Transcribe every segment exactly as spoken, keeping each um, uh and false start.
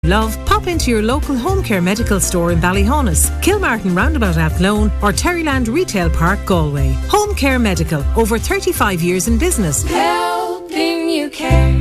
Love, pop into your local home care medical store in Ballyhonus, Kilmartin Roundabout Athlone or Terryland Retail Park, Galway. Home Care Medical, over thirty-five years in business. Helping you care.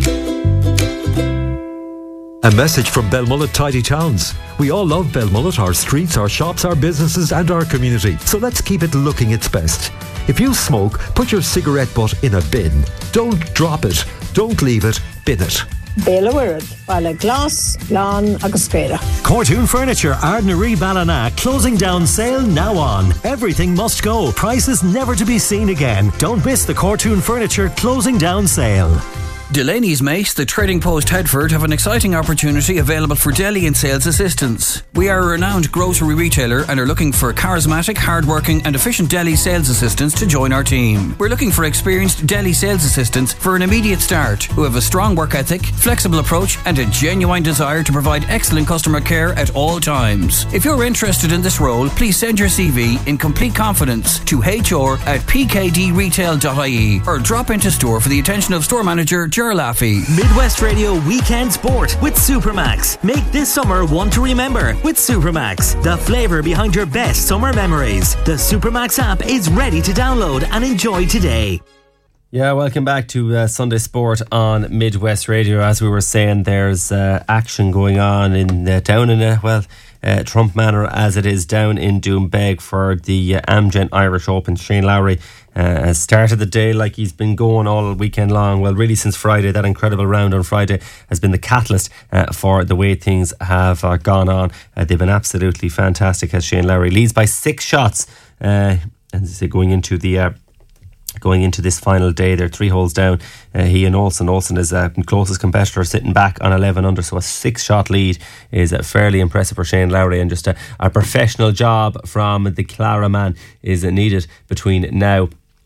A message from Belmullet Tidy Towns. We all love Belmullet, our streets, our shops, our businesses and our community. So let's keep it looking its best. If you smoke, put your cigarette butt in a bin. Don't drop it. Don't leave it. Bin it. Béla Wirrad, Bala Glass, Lan agus Spera. Cortoon Furniture, Ardnary Ballina, closing down sale now on. Everything must go. Prices never to be seen again. Don't miss the Cortoon Furniture closing down sale. Delaney's Mace, the Trading Post Headford, have an exciting opportunity available for deli and sales assistants. We are a renowned grocery retailer and are looking for charismatic, hard-working and efficient deli sales assistants to join our team. We're looking for experienced deli sales assistants for an immediate start who have a strong work ethic, flexible approach and a genuine desire to provide excellent customer care at all times. If you're interested in this role, please send your C V in complete confidence to h r at p k d retail dot i e or drop into store for the attention of store manager Laffy. Midwest Radio Weekend Sport with Supermax. Make this summer one to remember with Supermax. The flavour behind your best summer memories. The Supermax app is ready to download and enjoy today. Yeah, welcome back to uh, Sunday Sport on Midwest Radio. As we were saying, there's uh, action going on in uh, down in uh, well uh, Trump Manor as it is down in Doombeg for the uh, Amgen Irish Open. Shane Lowry Uh, has started the day like he's been going all weekend long. Well, really since Friday. That incredible round on Friday has been the catalyst uh, for the way things have uh, gone on. Uh, they've been absolutely fantastic as Shane Lowry leads by six shots uh, and as they going into the uh, going into this final day. They're three holes down. Uh, he and Olsen. Olsen is uh, closest competitor, sitting back on eleven under, so a six shot lead is uh, fairly impressive for Shane Lowry, and just a, a professional job from the Clara man is uh, needed between now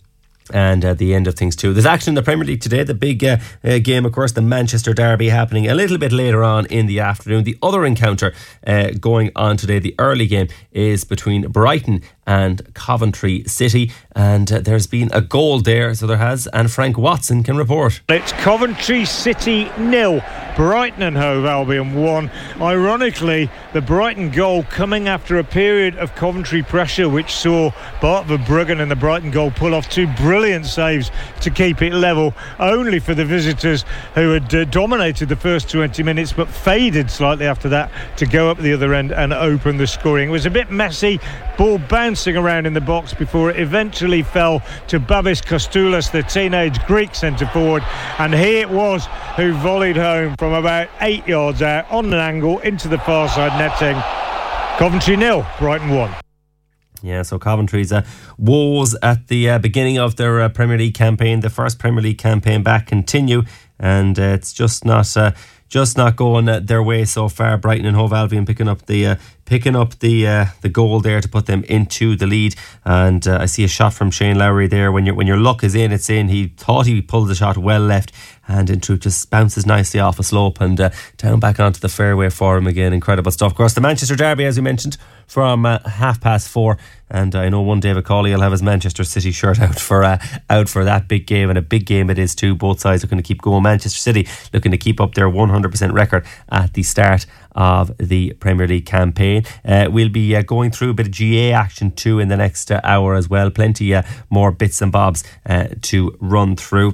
and at uh, the end of things too. There's action in the Premier League today. The big uh, uh, game, of course, the Manchester Derby, happening a little bit later on in the afternoon. The other encounter uh, going on today, the early game, is between Brighton and Coventry City, and uh, there's been a goal there, so there has, and Frank Watson can report. It's Coventry City nil, Brighton and Hove Albion one. Ironically, the Brighton goal coming after a period of Coventry pressure, which saw Bart Verbruggen and the Brighton goal pull off two brilliant saves to keep it level, only for the visitors, who had uh, dominated the first twenty minutes but faded slightly after that, to go up the other end and open the scoring. It was a bit messy, ball bouncing around in the box before it eventually fell to Babis Kostoulas, the teenage Greek centre forward, and he it was who volleyed home from about eight yards out on an angle into the far side netting. Coventry nil, Brighton one. Yeah, so Coventry's uh, woes at the uh, beginning of their uh, Premier League campaign, the first Premier League campaign back, continue, and uh, it's just not uh, just not going uh, their way so far. Brighton and Hove Albion picking up the uh, picking up the uh, the goal there to put them into the lead, and uh, I see a shot from Shane Lowry there. When your when your luck is in, it's in. He thought he pulled the shot well left, and in truth just bounces nicely off a slope and uh, down back onto the fairway for him again. Incredible stuff. Of course, the Manchester Derby, as we mentioned, from uh, half past four, and I know one David Cawley will have his Manchester City shirt out for uh, out for that big game, and a big game it is too. Both sides looking to keep going. Manchester City looking to keep up their one hundred percent record at the start of the Premier League campaign. Uh, we'll be uh, going through a bit of G A action too in the next uh, hour as well. Plenty uh, more bits and bobs uh, to run through.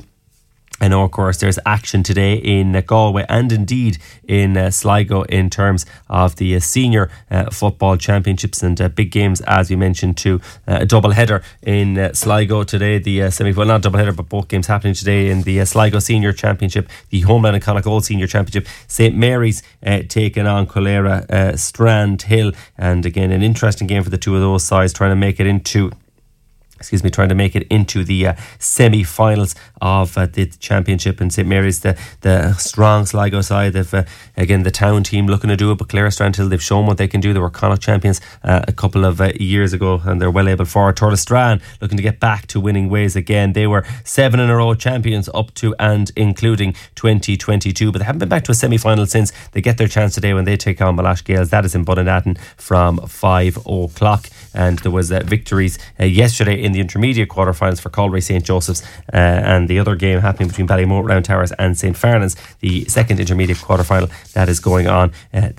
I know, of course, there's action today in uh, Galway and indeed in uh, Sligo in terms of the uh, senior uh, football championships and uh, big games, as we mentioned, too. Uh, a double header in uh, Sligo today. The uh, semi, well, not double header, but both games happening today in the uh, Sligo Senior Championship, the Homeland and Connacht Senior Championship. Saint Mary's uh, taking on Colera uh, Strand Hill, and again, an interesting game for the two of those sides, trying to make it into. Excuse me, trying to make it into the uh, semi-finals of uh, the championship. And Saint Mary's, the the strong Sligo side. They've uh, again the town team looking to do it, but Clare Strandhill, they've shown what they can do. They were Connacht champions uh, a couple of uh, years ago, and they're well able for Torlestrane looking to get back to winning ways again. They were seven in a row champions up to and including twenty twenty-two, but they haven't been back to a semi-final since. They get their chance today when they take on Malash Gales. That is in Bunnanaton from five o'clock, and there was uh, victories uh, yesterday in in the intermediate quarterfinals for Galway Saint Joseph's, uh, and the other game happening between Ballymote Round Towers and Saint Farnans, the second intermediate quarterfinal that is going on uh,